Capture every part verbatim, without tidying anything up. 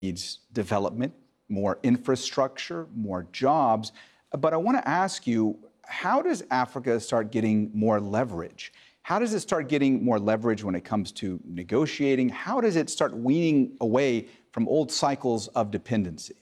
needs development, more infrastructure, more jobs. But I want to ask you, how does Africa start getting more leverage? How does it start getting more leverage when it comes to negotiating? How does it start weaning away from old cycles of dependency?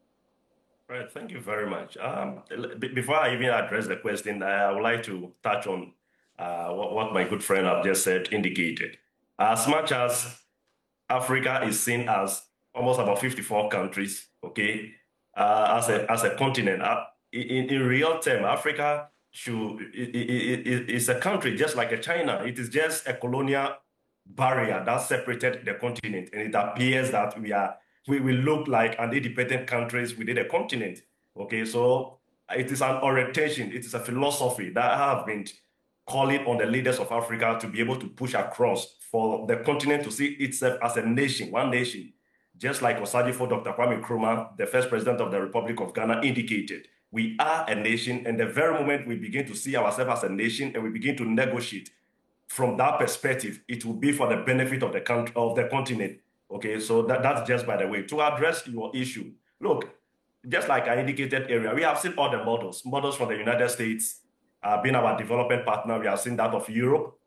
Right, thank you very much. Um, before I even address the question, I would like to touch on uh, what, what my good friend have just said, indicated. As much as Africa is seen as almost about fifty-four countries, okay, uh, as a as a continent, uh, in, in real term, Africa should it, it, it, it's a country just like a China. It is just a colonial barrier that separated the continent, and it appears that we are we will look like an independent countries within a continent. Okay, so it is an orientation, it is a philosophy that I have been calling on the leaders of Africa to be able to push across for the continent to see itself as a nation, one nation, just like Osagyefo Doctor Kwame Nkrumah, the first president of the Republic of Ghana, indicated. We are a nation, and the very moment we begin to see ourselves as a nation and we begin to negotiate from that perspective, it will be for the benefit of the country, of the continent. Okay, so that, that's just by the way. To address your issue, look, just like I indicated earlier, we have seen all the models, models from the United States, uh, being our development partner. We have seen that of Europe.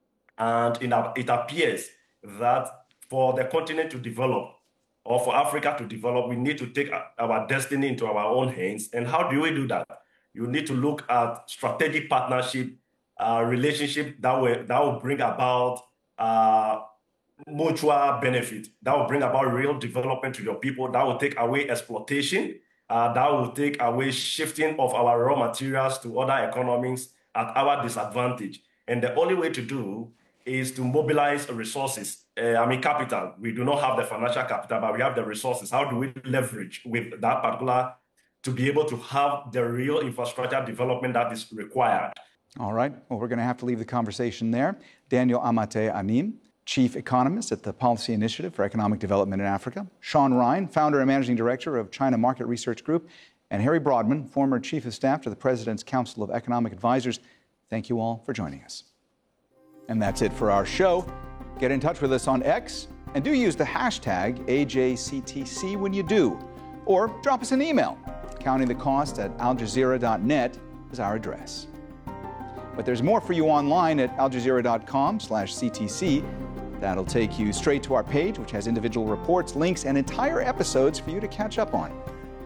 And in our, it appears that for the continent to develop, or for Africa to develop, we need to take our destiny into our own hands. And how do we do that? You need to look at strategic partnership, uh, relationship that will, that will bring about uh, mutual benefit, that will bring about real development to your people, that will take away exploitation, uh, that will take away shifting of our raw materials to other economies at our disadvantage. And the only way to do is to mobilize resources, uh, I mean capital. We do not have the financial capital, but we have the resources. How do we leverage with that particular to be able to have the real infrastructure development that is required? All right, well, we're going to have to leave the conversation there. Daniel Amate Anim, Chief Economist at the Policy Initiative for Economic Development in Africa, Sean Ryan, Founder and Managing Director of China Market Research Group, and Harry Broadman, former Chief of Staff to the President's Council of Economic Advisors. Thank you all for joining us. And that's it for our show. Get in touch with us on X and do use the hashtag A J C T C when you do. Or drop us an email. Counting the Cost at al jazeera dot net is our address. But there's more for you online at al jazeera dot com slash C T C. That'll take you straight to our page, which has individual reports, links, and entire episodes for you to catch up on.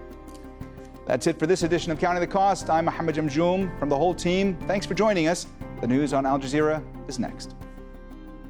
That's it for this edition of Counting the Cost. I'm Mohammed Jamjoom from the whole team. Thanks for joining us. The news on Al Jazeera is next.